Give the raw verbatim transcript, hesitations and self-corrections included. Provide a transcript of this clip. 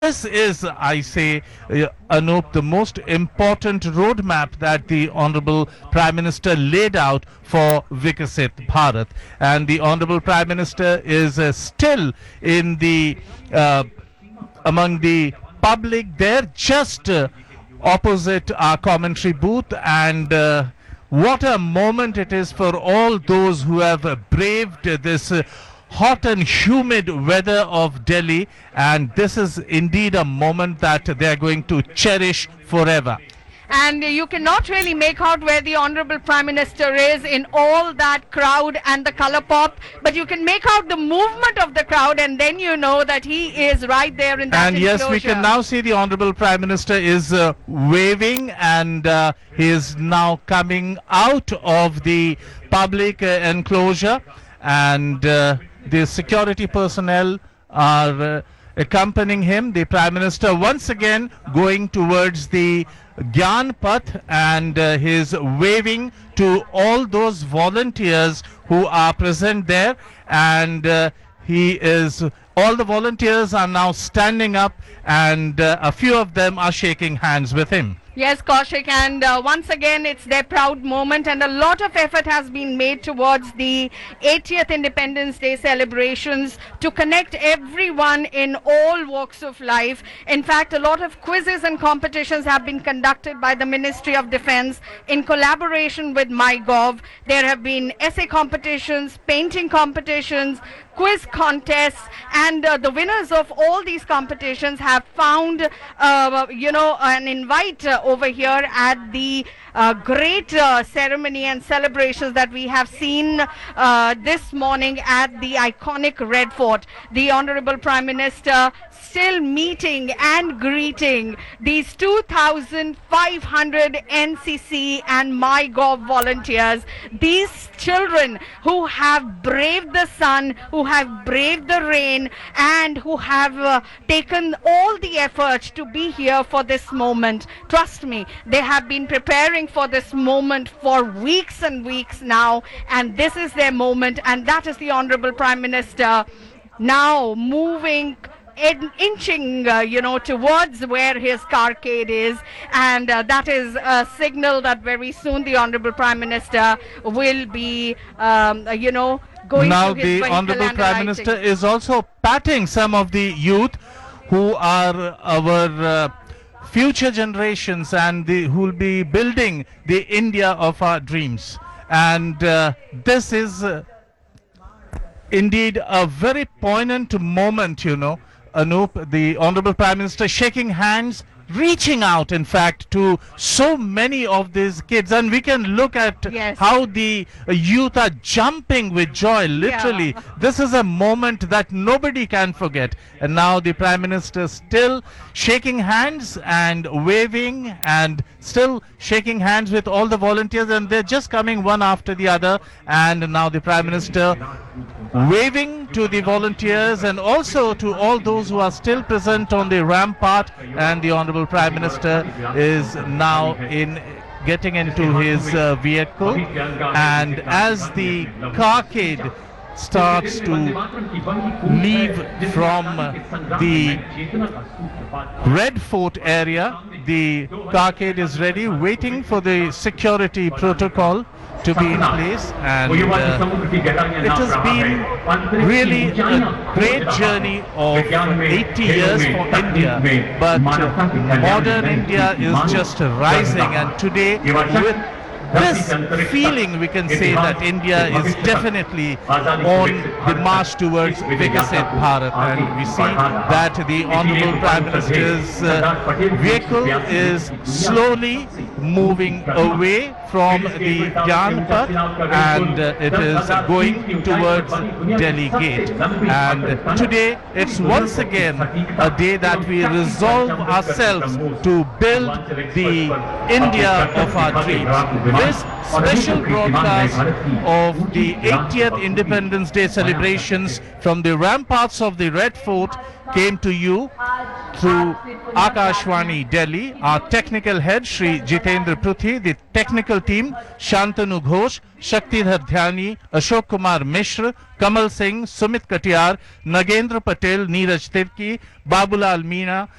This is, I say, uh, Anup, the most important roadmap that the Honorable Prime Minister laid out for Vikasit Bharat. And the Honorable Prime Minister is uh, still in the, uh, among the public there, just uh, opposite our commentary booth. And uh, what a moment it is for all those who have uh, braved uh, this uh, hot and humid weather of Delhi, and this is indeed a moment that they are going to cherish forever. And you cannot really make out where the Honorable Prime Minister is in all that crowd and the colour pop, but you can make out the movement of the crowd, and then you know that he is right there in that And yes, we can now see the Honorable Prime Minister is uh, waving, and uh, he is now coming out of the public uh, enclosure, and uh, the security personnel are uh, accompanying him. The Prime Minister once again going towards the Gyan Path, and uh, he is waving to all those volunteers who are present there, and uh, he is all the volunteers are now standing up, and uh, a few of them are shaking hands with him. Yes, Kaushik, and uh, once again it's their proud moment, and a lot of effort has been made towards the eightieth Independence Day celebrations to connect everyone in all walks of life. In fact, a lot of quizzes and competitions have been conducted by the Ministry of Defence in collaboration with MyGov. There have been essay competitions, painting competitions, quiz contests, and uh, the winners of all these competitions have found uh, you know an invite uh, over here at the uh, great uh, ceremony and celebrations that we have seen uh, this morning at the iconic Red Fort. The Honorable Prime Minister still meeting and greeting these two thousand five hundred N C C and MyGov volunteers, these children who have braved the sun, who have braved the rain, and who have uh, taken all the efforts to be here for this moment. Trust me, they have been preparing for this moment for weeks and weeks now, and this is their moment, and that is the Honorable Prime Minister now moving In, inching, uh, you know, towards where his carcade is, and uh, that is a signal that very soon the Honorable Prime Minister will be, um, uh, you know, going now to his the vehicle Honorable and Prime alighting. Minister is also patting some of the youth who are our uh, future generations, and the, who will be building the India of our dreams. And uh, this is uh, indeed a very poignant moment, you know, Anup, the Honorable Prime Minister shaking hands, reaching out, in fact, to so many of these kids. And we can look at Yes. how the uh, youth are jumping with joy, literally. Yeah. This is a moment that nobody can forget. And now the Prime Minister still shaking hands and waving, and still shaking hands with all the volunteers, and they're just coming one after the other. And now the Prime Minister waving to the volunteers and also to all those who are still present on the rampart, and the Honorable Prime Minister is now in getting into his uh, vehicle, and as the carcade starts to leave from uh, the Red Fort area, the carcade is ready, waiting for the security protocol to be in place, and uh, it has been really a great journey of eighty years for India, but uh, modern India is just rising, and today with this feeling we can say that India is definitely on the march towards Vikasit Bharat, and we see that the Honorable Prime Minister's uh, vehicle is slowly moving away from the Gyan Path, and uh, it is going towards Delhi Gate. And today it's once again a day that we resolve ourselves to build the India of our dreams. This special broadcast of the eightieth Independence Day celebrations from the ramparts of the Red Fort came to you through Akashvani Delhi. Our technical head Shri Jitendra Pruthi, the technical team Shantanu Ghosh, Shaktidhar Dhyani, Ashok Kumar Mishra, Kamal Singh, Sumit Katiyar, Nagendra Patel, Neeraj Tirki, Babulal Meena,